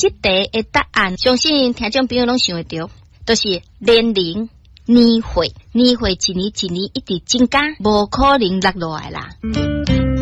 这题的答案，相信听众朋友拢想会到，都是年龄、年岁一年一年一直增加，无可能落来啦。